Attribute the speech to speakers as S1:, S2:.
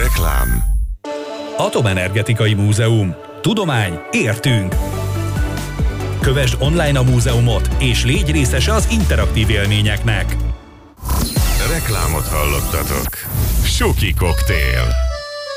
S1: Reklám.
S2: Atomenergetikai Múzeum. Tudomány, értünk! Kövesd online a múzeumot, és légy részese az interaktív élményeknek.
S1: Reklámot hallottatok. Suki koktél.